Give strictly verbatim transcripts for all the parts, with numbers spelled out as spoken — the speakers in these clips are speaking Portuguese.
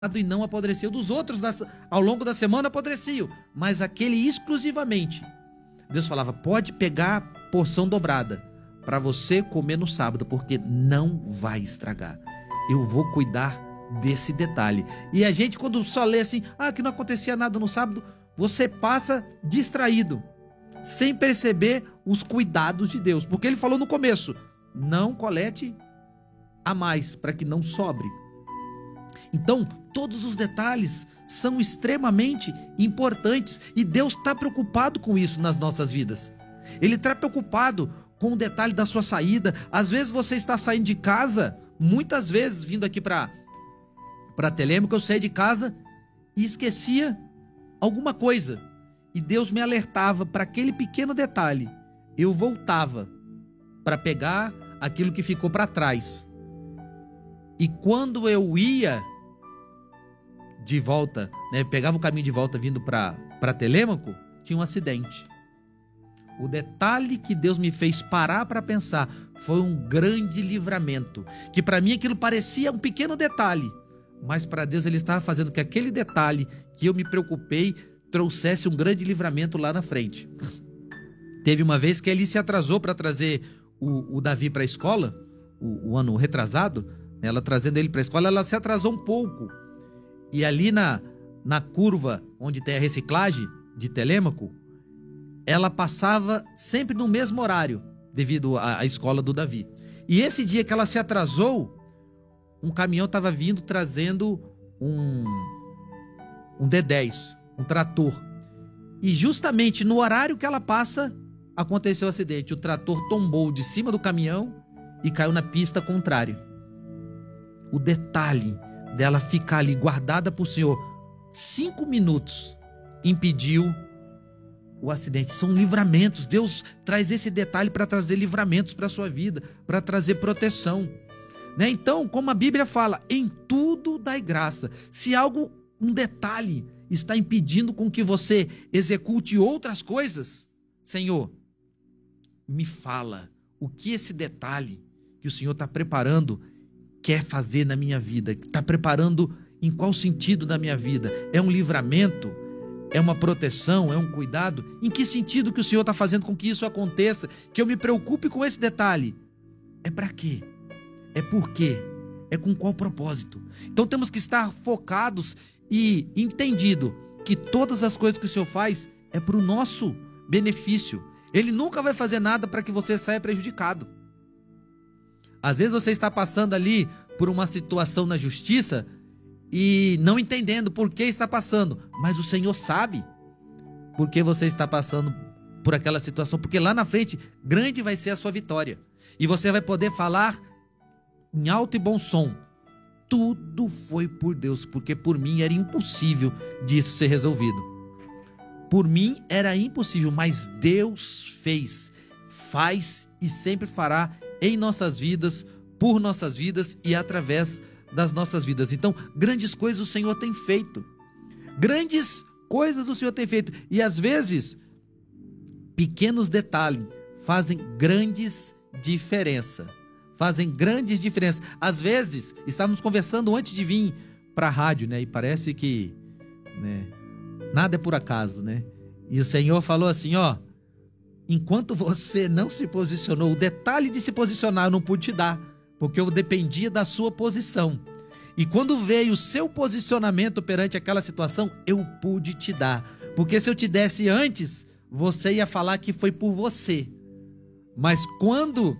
e não apodreceu. Dos outros, ao longo da semana, apodreciam. Mas aquele exclusivamente, Deus falava, pode pegar porção dobrada para você comer no sábado, porque não vai estragar. Eu vou cuidar desse detalhe. E a gente, quando só lê assim, ah, que não acontecia nada no sábado, você passa distraído, sem perceber os cuidados de Deus. Porque ele falou no começo, não colete a mais, para que não sobre. Então, todos os detalhes são extremamente importantes e Deus está preocupado com isso nas nossas vidas. Ele está preocupado com o detalhe da sua saída. Às vezes você está saindo de casa, muitas vezes vindo aqui para para Telêmaco, eu saí de casa e esquecia alguma coisa. E Deus me alertava para aquele pequeno detalhe. Eu voltava para pegar aquilo que ficou para trás. E quando eu ia de volta, né, pegava o caminho de volta vindo para para Telêmaco, tinha um acidente. O detalhe que Deus me fez parar para pensar foi um grande livramento. Que para mim aquilo parecia um pequeno detalhe, mas para Deus ele estava fazendo que aquele detalhe que eu me preocupei trouxesse um grande livramento lá na frente. Teve uma vez que ele se atrasou para trazer o, o Davi para a escola, o, o ano retrasado, né, ela trazendo ele para a escola, ela se atrasou um pouco. E ali na, na curva onde tem a reciclagem de Telêmaco, ela passava sempre no mesmo horário, devido à, à escola do Davi. E esse dia que ela se atrasou, um caminhão estava vindo trazendo um, um D dez, um trator. E justamente no horário que ela passa, aconteceu o acidente. O trator tombou de cima do caminhão e caiu na pista contrária. O detalhe dela ficar ali guardada por Senhor cinco minutos impediu o acidente. São livramentos. Deus traz esse detalhe para trazer livramentos para a sua vida, para trazer proteção, né? Então, como a Bíblia fala, em tudo dai graça. Se algo, um detalhe está impedindo com que você execute outras coisas, Senhor, me fala o que esse detalhe que o Senhor está preparando quer fazer na minha vida, está preparando em qual sentido da minha vida? É um livramento? É uma proteção? É um cuidado? Em que sentido que o Senhor está fazendo com que isso aconteça? Que eu me preocupe com esse detalhe? É para quê? É por quê? É com qual propósito? Então temos que estar focados e entendido que todas as coisas que o Senhor faz é para o nosso benefício. Ele nunca vai fazer nada para que você saia prejudicado. Às vezes você está passando ali por uma situação na justiça e não entendendo por que está passando, mas o Senhor sabe por que você está passando por aquela situação, porque lá na frente grande vai ser a sua vitória e você vai poder falar em alto e bom som, tudo foi por Deus, porque por mim era impossível disso ser resolvido. Por mim era impossível, mas Deus fez, faz e sempre fará em nossas vidas, por nossas vidas e através das nossas vidas. Então, grandes coisas o Senhor tem feito. Grandes coisas o Senhor tem feito. E às vezes, pequenos detalhes fazem grandes diferenças. Fazem grandes diferenças. Às vezes, estávamos conversando antes de vir para a rádio, né? E parece que, né, nada é por acaso, né? E o Senhor falou assim, ó, enquanto você não se posicionou, o detalhe de se posicionar eu não pude te dar, porque eu dependia da sua posição. E quando veio o seu posicionamento perante aquela situação, eu pude te dar. Porque se eu te desse antes, você ia falar que foi por você. Mas quando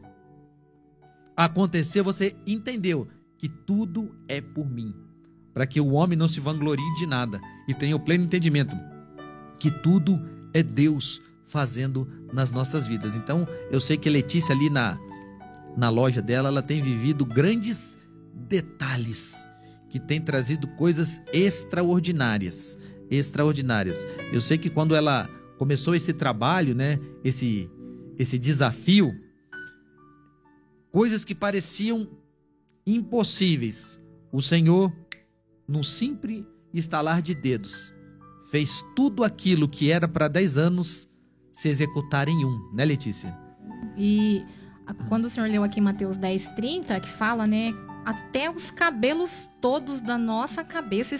aconteceu, você entendeu que tudo é por mim. Para que o homem não se vanglorie de nada e tenha o pleno entendimento que tudo é Deus fazendo nas nossas vidas. Então, eu sei que Letícia ali na, na loja dela, ela tem vivido grandes detalhes que tem trazido coisas extraordinárias, extraordinárias. Eu sei que quando ela começou esse trabalho, né, esse, esse desafio, coisas que pareciam impossíveis, o Senhor, num simples estalar de dedos, fez tudo aquilo que era para dez anos se executar em um, né, Letícia? E quando o senhor leu aqui Mateus dez, trinta, que fala, né, até os cabelos todos da nossa cabeça